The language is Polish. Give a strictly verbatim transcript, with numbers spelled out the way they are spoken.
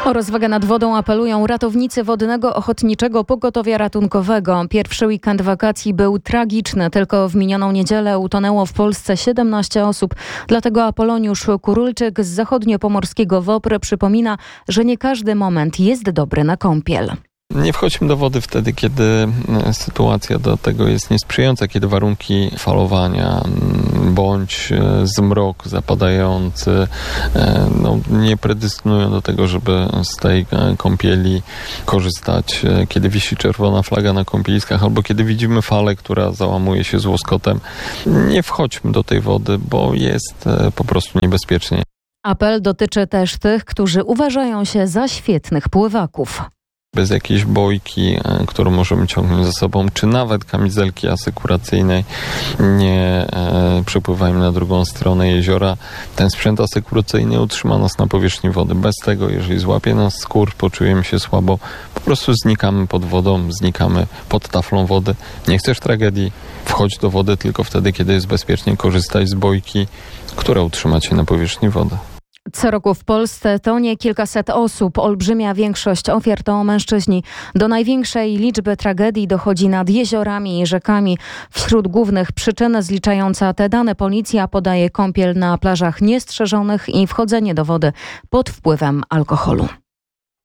O rozwagę nad wodą apelują ratownicy Wodnego Ochotniczego Pogotowia Ratunkowego. Pierwszy weekend wakacji był tragiczny. Tylko w minioną niedzielę utonęło w Polsce siedemnaście osób. Dlatego Apoloniusz Kurulczyk z zachodniopomorskiego WOPR przypomina, że nie każdy moment jest dobry na kąpiel. Nie wchodźmy do wody wtedy, kiedy sytuacja do tego jest niesprzyjająca, kiedy warunki falowania bądź zmrok zapadający no, nie predystynują do tego, żeby z tej kąpieli korzystać. Kiedy wisi czerwona flaga na kąpieliskach albo kiedy widzimy falę, która załamuje się z łoskotem, nie wchodźmy do tej wody, bo jest po prostu niebezpiecznie. Apel dotyczy też tych, którzy uważają się za świetnych pływaków. Bez jakiejś bojki, którą możemy ciągnąć za sobą, czy nawet kamizelki asekuracyjnej, nie e, przepływajmy na drugą stronę jeziora. Ten sprzęt asekuracyjny utrzyma nas na powierzchni wody. Bez tego, jeżeli złapie nas skurcz, poczujemy się słabo, po prostu znikamy pod wodą, znikamy pod taflą wody. Nie chcesz tragedii? Wchodź do wody tylko wtedy, kiedy jest bezpiecznie, korzystać z bojki, która utrzyma cię na powierzchni wody. Co roku w Polsce tonie kilkaset osób. Olbrzymia większość ofiar to mężczyźni. Do największej liczby tragedii dochodzi nad jeziorami i rzekami. Wśród głównych przyczyn zliczająca te dane policja podaje kąpiel na plażach niestrzeżonych i wchodzenie do wody pod wpływem alkoholu.